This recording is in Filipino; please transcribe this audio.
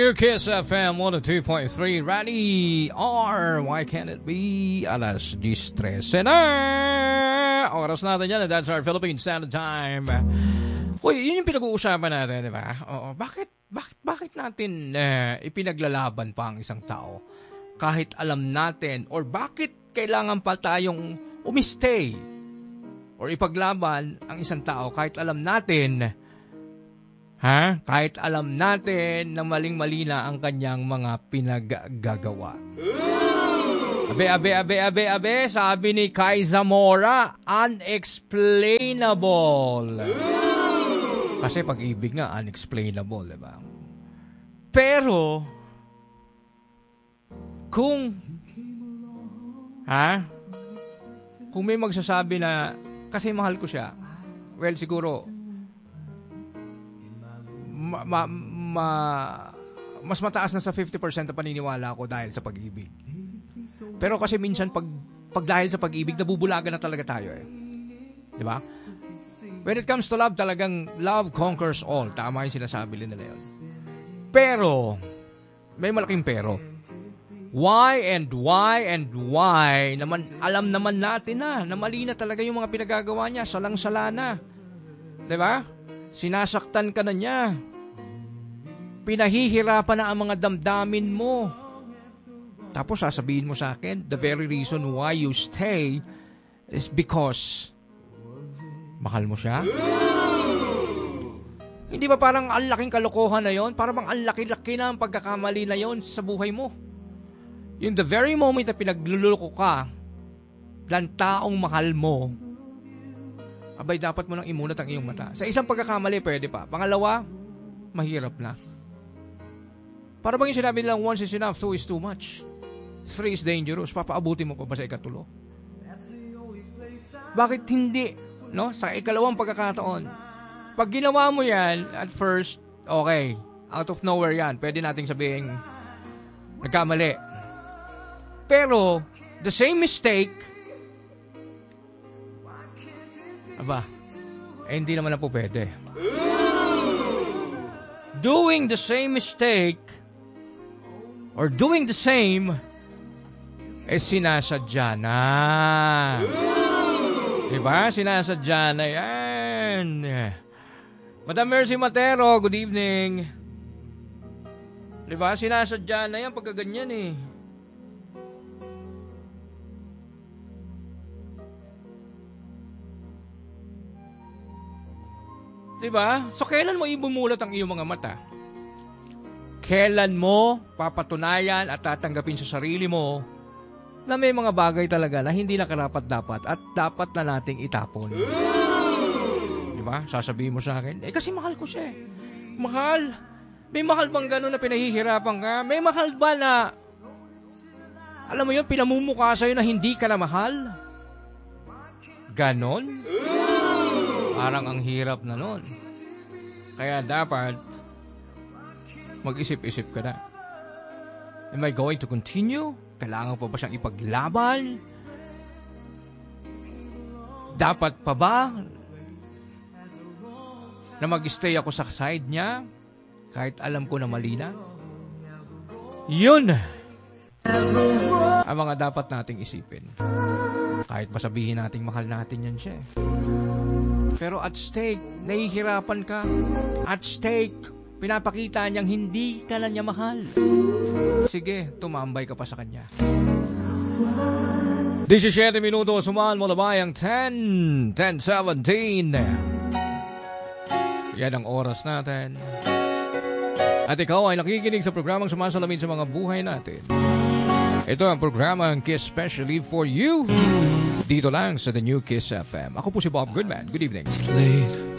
New Kiss FM 102.3 Rally R. Why can't it be? Alas 10:13 na. Oras natin yan. That's our Philippine Standard Time. Uy, yun yung pinag-uusapan natin, di ba? Oo, bakit natin ipinaglalaban pa ang isang tao? Kahit alam natin, or bakit kailangan pa tayong umistay or ipaglaban ang isang tao kahit alam natin, kahit alam natin na maling-mali na ang kanyang mga pinaggagawa. Abe, sabi ni Kai Zamora, unexplainable. Kasi pag-ibig nga, unexplainable, diba? Pero, kung may magsasabi na, kasi mahal ko siya, well, siguro, mas mataas na sa 50% na paniniwala ko dahil sa pag-ibig. Pero kasi minsan, pag dahil sa pag-ibig, nabubulagan na talaga tayo eh. Diba? When it comes to love, talagang love conquers all. Tama yung sinasabi nila yun. Pero, may malaking pero. Why naman, alam naman natin na mali na talaga yung mga pinagagawa niya, salang-sala na. Diba? Sinasaktan ka na niya. Pinahihirapan na ang mga damdamin mo. Tapos sasabihin mo sa akin, the very reason why you stay is because mahal mo siya? Hindi ba parang ang laking kalokohan na yon? Parang ang laki-laki na ang pagkakamali na yon sa buhay mo. Yung the very moment na pinagluloko ka ng taong mahal mo, abay, dapat mo nang imunat ang iyong mata. Sa isang pagkakamali, pwede pa. Pangalawa, mahirap na. Para bang yung sinabi nilang once is enough, two is too much. Three is dangerous. Papaabuti mo pa ba sa ikatulo? Bakit hindi? No? Sa ikalawang pagkakataon. Pag ginawa mo yan, at first, okay. Out of nowhere yan. Pwede nating sabihin, nagkamali. Pero, the same mistake, hindi naman na po pwede. Doing the same mistake, or doing the same, sinasadya na. Diba? Sinasadya na yan. Madam Mercy Matero, good evening. Diba? Sinasadya na yan pagkaganyan eh. Diba? So, kailan mo ibumulat ang iyong mga mata? Kailan mo papatunayan at tatanggapin sa sarili mo na may mga bagay talaga na hindi na karapat-dapat at dapat na nating itapon? Diba? Sasabihin mo sa akin, kasi mahal ko siya eh. Mahal? May mahal bang gano'n na pinahihirapan ka? May mahal ba na, alam mo yun, pinamumukha sa'yo na hindi ka na mahal? Ganon? Parang ang hirap na nun. Kaya dapat mag-isip-isip ka na. Am I going to continue? Kailangan pa ba siyang ipaglaban? Dapat pa ba na mag-stay ako sa side niya kahit alam ko na mali na? Yun ang mga dapat nating isipin. Kahit masabihin nating mahal natin yan siya. Pero at stake, nahihirapan ka. At stake, pinapakita niyang hindi ka na niya mahal. Sige, tumambay ka pa sa kanya. 17 minuto, sumaan mo labayang 10:17. Yan ang oras natin. At ikaw ay nakikinig sa programang sumasalamin sa mga buhay natin. Ito ang programang Kiss Specially for You. Dito lang sa The New Kiss FM. Ako po si Bob Goodman. Good evening. It's late.